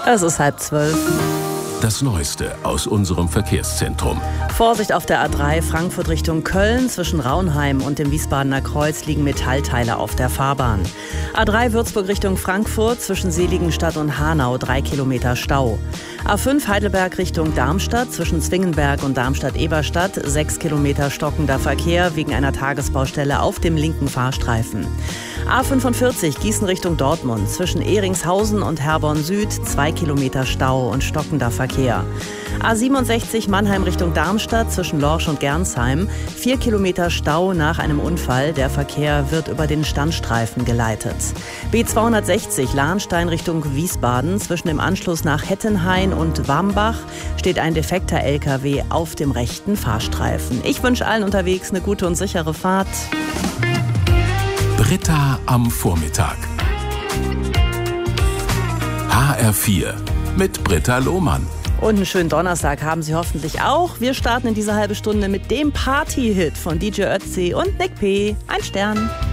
Es ist 11:30. Das Neueste aus unserem Verkehrszentrum. Vorsicht auf der A3 Frankfurt Richtung Köln. Zwischen Raunheim und dem Wiesbadener Kreuz liegen Metallteile auf der Fahrbahn. A3 Würzburg Richtung Frankfurt. Zwischen Seligenstadt und Hanau 3 Kilometer Stau. A5 Heidelberg Richtung Darmstadt. Zwischen Zwingenberg und Darmstadt-Eberstadt 6 Kilometer stockender Verkehr wegen einer Tagesbaustelle auf dem linken Fahrstreifen. A45 Gießen Richtung Dortmund. Zwischen Ehringshausen und Herborn Süd 2 Kilometer Stau und stockender Verkehr. A67 Mannheim Richtung Darmstadt zwischen Lorsch und Gernsheim 4 Kilometer Stau nach einem Unfall. Der Verkehr wird über den Standstreifen geleitet. B260 Lahnstein Richtung Wiesbaden. Zwischen dem Anschluss nach Hettenhain und Wambach steht ein defekter LKW auf dem rechten Fahrstreifen. Ich wünsche allen unterwegs eine gute und sichere Fahrt. Britta am Vormittag. HR4 mit Britta Lohmann. Und einen schönen Donnerstag haben Sie hoffentlich auch. Wir starten in diese halbe Stunde mit dem Party-Hit von DJ Ötzi und Nick P. Ein Stern.